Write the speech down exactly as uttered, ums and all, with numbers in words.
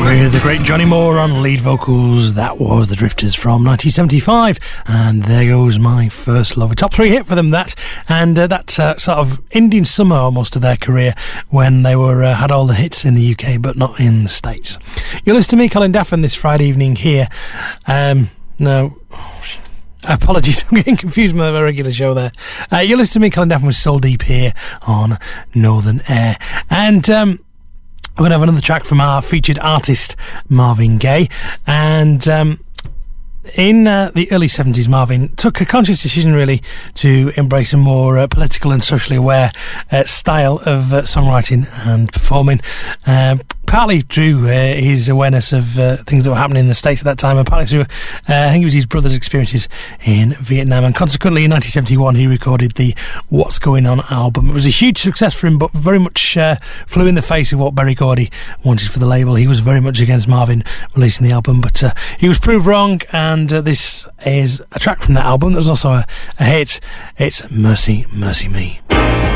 With the great Johnny Moore on lead vocals, that was The Drifters from nineteen seventy-five, and there goes My First Love. A top three hit for them, that, and uh, that uh, sort of ending summer almost of their career when they were uh, had all the hits in the U K but not in the States. You're listening to me, Colin Daffin, this Friday evening here. Um, no... Apologies, I'm getting confused with my regular show there. Uh, you're listening to me, Colin Daffin, with Soul Deep here on Northern Air. And um, we're going to have another track from our featured artist, Marvin Gaye. And um, in uh, the early seventies, Marvin took a conscious decision, really, to embrace a more uh, political and socially aware uh, style of uh, songwriting and performing. Uh, partly through uh, his awareness of uh, things that were happening in the States at that time, and partly through, uh, I think it was his brother's experiences in Vietnam. And consequently, in nineteen seventy-one, he recorded the What's Going On album. It was a huge success for him, but very much uh, flew in the face of what Berry Gordy wanted for the label. He was very much against Marvin releasing the album, but uh, he was proved wrong, and uh, this is a track from that album. There's also a, a hit. It's Mercy, Mercy Me.